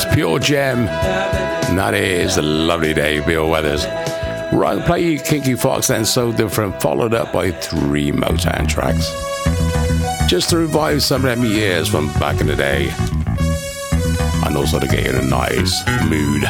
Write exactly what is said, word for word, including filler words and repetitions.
Yes, Pure Gem. And that is a lovely day, Bill Weathers. Right, play you Kinky Fox, then So Different, followed up by three Motown tracks. Just to revive some of them years from back in the day. And also to get in a nice mood.